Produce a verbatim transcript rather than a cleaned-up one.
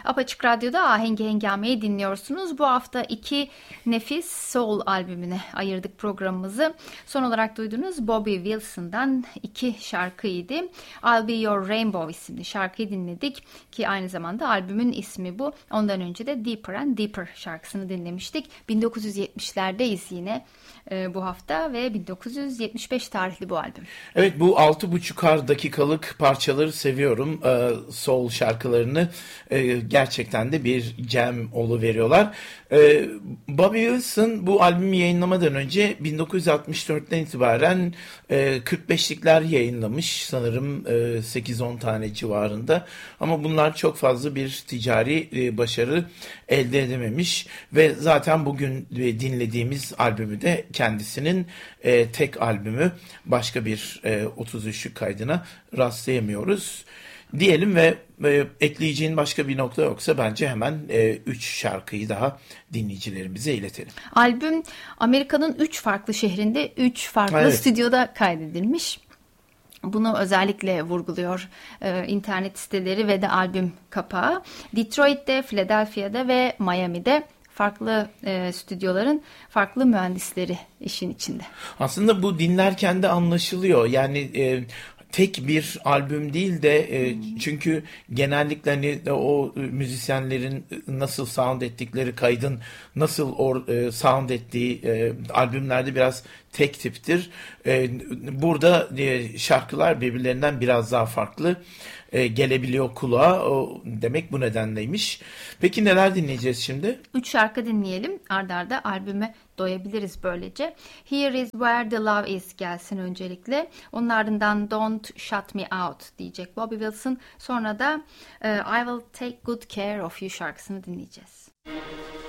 Apaçık Radyo'da Ahengi Hengame'yi dinliyorsunuz. Bu hafta iki nefis soul albümüne ayırdık programımızı. Son olarak duyduğunuz Bobby Wilson'dan iki şarkıydı. I'll Be Your Rainbow isimli şarkıyı dinledik ki aynı zamanda albümün ismi bu. Ondan önce de Deeper and Deeper şarkısını dinlemiştik. bin dokuz yüz yetmişlerdeyiz yine e, bu hafta ve bin dokuz yüz yetmiş beş tarihli bu albüm. Evet, bu altı buçukar dakikalık parçaları seviyorum. Ee, soul şarkılarını e, gerçekten de bir jam oluveriyorlar. Ee, Bobby Wilson bu albümü yayınlamadan önce bin dokuz yüz altmış dörtten itibaren e, kırk beşlikler yayınlamış. Sanırım e, sekiz on tane civarında. Ama bunlar çok fazla bir ticari e, başarı elde edememiş. Ve zaten bugün dinlediğimiz albümü de kendisinin e, tek albümü. Başka bir e, otuz üçlük kaydına rastlayamıyoruz diyelim ve e, ekleyeceğin başka bir nokta yoksa bence hemen üç e, şarkıyı daha dinleyicilerimize iletelim. Albüm Amerika'nın üç farklı şehrinde üç farklı evet. stüdyoda kaydedilmiş. Bunu özellikle vurguluyor e, internet siteleri ve de albüm kapağı. Detroit'te, Philadelphia'da ve Miami'de farklı e, stüdyoların farklı mühendisleri işin içinde. Aslında bu dinlerken de anlaşılıyor. Yani e, tek bir albüm değil de e, çünkü genellikle hani o müzisyenlerin nasıl sound ettikleri, kaydın nasıl or, e, sound ettiği e, albümlerde biraz tek tiptir. E, burada e, şarkılar birbirlerinden biraz daha farklı e, gelebiliyor kulağa. O, demek bu nedenleymiş. Peki neler dinleyeceğiz şimdi? Üç şarkı dinleyelim. Arda arda albüme doyabiliriz böylece. Here is where the love is gelsin öncelikle. Onun ardından Don't Shut Me Out diyecek Bobby Wilson. Sonra da uh, I Will Take Good Care of You şarkısını dinleyeceğiz.